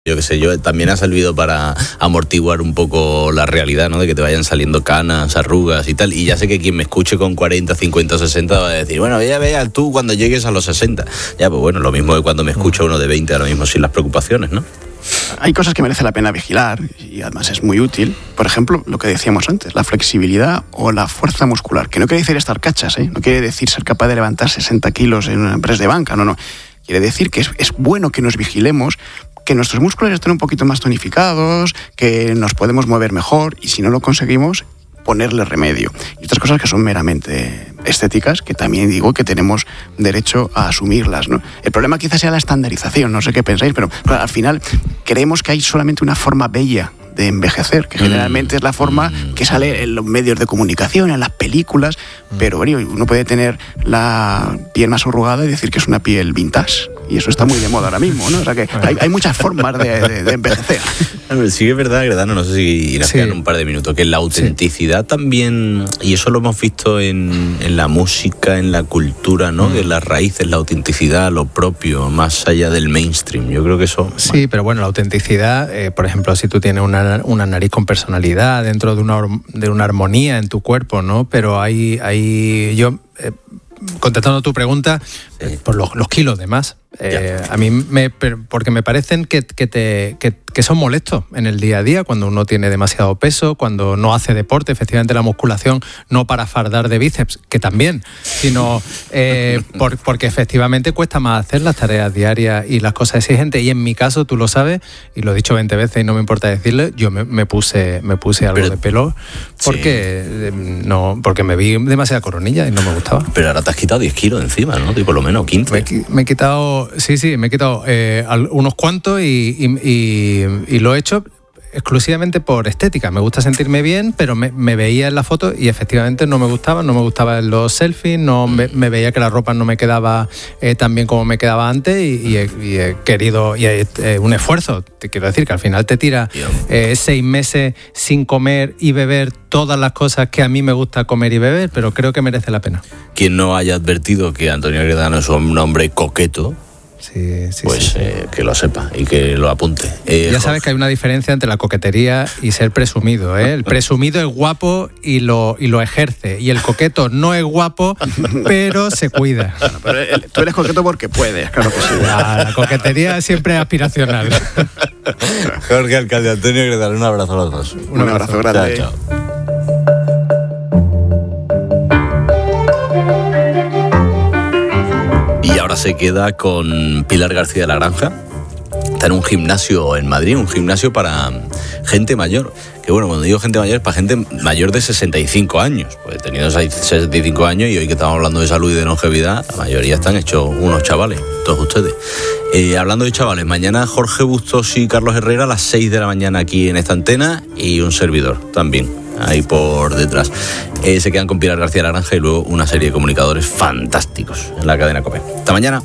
Yo qué sé, también ha servido para amortiguar un poco la realidad, ¿no? De que te vayan saliendo canas, arrugas y tal. Y ya sé que quien me escuche con 40, 50, 60 va a decir, bueno, ya veas tú cuando llegues a los 60. Ya, pues bueno, lo mismo que cuando me escucha uno de 20 ahora mismo sin las preocupaciones, ¿no? Hay cosas que merece la pena vigilar y además es muy útil. Por ejemplo, lo que decíamos antes, la flexibilidad o la fuerza muscular. Que no quiere decir estar cachas, ¿eh? No quiere decir ser capaz de levantar 60 kilos en una press de banca, no. Quiere decir que es bueno que nos vigilemos, que nuestros músculos estén un poquito más tonificados, que nos podemos mover mejor y si no lo conseguimos, ponerle remedio. Y otras cosas que son meramente estéticas, que también digo que tenemos derecho a asumirlas, ¿no? El problema quizás sea la estandarización, no sé qué pensáis, pero claro, al final creemos que hay solamente una forma bella de envejecer, que generalmente es la forma que sale en los medios de comunicación, en las películas, pero bueno, uno puede tener la piel más arrugada y decir que es una piel vintage, y eso está muy de moda ahora mismo, ¿no? O sea que hay muchas formas de envejecer. Sí que es verdad, Gredano, no sé si nos quedan un par de minutos, que la autenticidad también, y eso lo hemos visto en la música, en la cultura, ¿no? De las raíces, la autenticidad, lo propio, más allá del mainstream. Yo creo que eso... Sí, pero bueno, la autenticidad, por ejemplo, si tú tienes una nariz con personalidad dentro de una armonía en tu cuerpo, ¿no? Pero contestando tu pregunta, por los kilos de más. A mí porque me parecen que son molestos en el día a día cuando uno tiene demasiado peso, cuando no hace deporte, efectivamente la musculación no para fardar de bíceps, que también, sino porque efectivamente cuesta más hacer las tareas diarias y las cosas exigentes. Y en mi caso, tú lo sabes, y lo he dicho 20 veces y no me importa decirlo, yo me puse algo de pelo porque me vi demasiada coronilla y no me gustaba. Pero ahora te has quitado 10 kilos encima, ¿no? Y por lo menos 15. Me he quitado... Sí, me he quitado unos cuantos y lo he hecho exclusivamente por estética. Me gusta sentirme bien, pero me veía en la foto y efectivamente no me gustaba en los selfies, me veía que la ropa no me quedaba tan bien como me quedaba antes y he querido, un esfuerzo, te quiero decir que al final te tira 6 meses sin comer y beber todas las cosas que a mí me gusta comer y beber, pero creo que merece la pena. Quien no haya advertido que Antonio Gredano es un hombre coqueto, que lo sepa y que lo apunte. Ya sabes que hay una diferencia entre la coquetería y ser presumido, ¿eh? El presumido es guapo y lo ejerce, y el coqueto no es guapo, pero se cuida. Bueno, pero tú eres coqueto porque puedes, claro que sí. La coquetería siempre es aspiracional. Jorge Alcalde, Antonio Gredano, un abrazo a los dos. Un abrazo grande. Chao. Y ahora se queda con Pilar García de la Granja. Está en un gimnasio en Madrid, un gimnasio para gente mayor. Que bueno, cuando digo gente mayor, es para gente mayor de 65 años. Pues teniendo 65 años y hoy que estamos hablando de salud y de longevidad, la mayoría están hechos unos chavales, todos ustedes. Hablando de chavales, mañana Jorge Bustos y Carlos Herrera a las 6 de la mañana aquí en esta antena, y un servidor también ahí por detrás. Se quedan con Pilar García de la Granja y luego una serie de comunicadores fantásticos en la cadena COPE. Hasta mañana.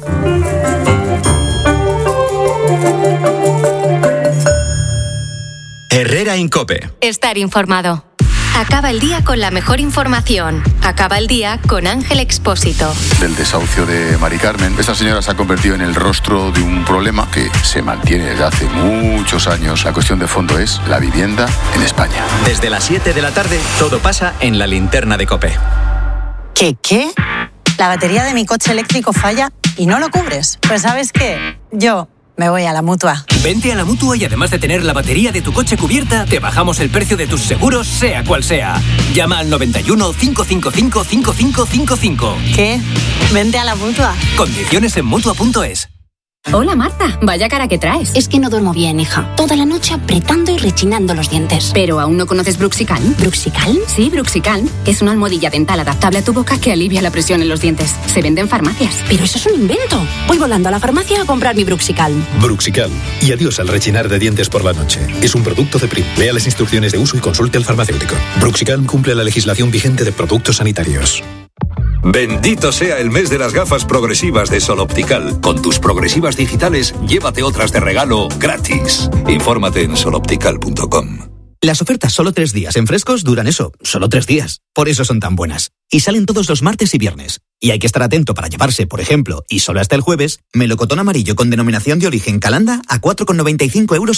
Herrera en COPE. Estar informado. Acaba el día con la mejor información. Acaba el día con Ángel Expósito. Del desahucio de Mari Carmen. Esta señora se ha convertido en el rostro de un problema que se mantiene desde hace muchos años. La cuestión de fondo es la vivienda en España. Desde las 7 de la tarde, todo pasa en la linterna de COPE. ¿Qué? La batería de mi coche eléctrico falla y no lo cubres. Pues ¿sabes qué? Yo me voy a la Mutua. Vente a la Mutua y además de tener la batería de tu coche cubierta, te bajamos el precio de tus seguros, sea cual sea. Llama al 91 555 5555. ¿Qué? Vente a la Mutua. Condiciones en Mutua.es. Hola Marta, vaya cara que traes. Es que no duermo bien, hija. Toda la noche apretando y rechinando los dientes. ¿Pero aún no conoces Bruxicalm? ¿Bruxicalm? Sí, Bruxicalm. Es una almohadilla dental adaptable a tu boca que alivia la presión en los dientes. Se vende en farmacias. Pero eso es un invento. Voy volando a la farmacia a comprar mi Bruxicalm. Bruxicalm. Y adiós al rechinar de dientes por la noche. Es un producto de Prim. Lea las instrucciones de uso y consulte al farmacéutico. Bruxicalm cumple la legislación vigente de productos sanitarios. Bendito sea el mes de las gafas progresivas de Sol Optical. Con tus progresivas digitales, llévate otras de regalo gratis. Infórmate en soloptical.com. Las ofertas solo 3 días en Frescos duran eso, solo 3 días. Por eso son tan buenas. Y salen todos los martes y viernes. Y hay que estar atento para llevarse, por ejemplo, y solo hasta el jueves, melocotón amarillo con denominación de origen Calanda a 4,95 €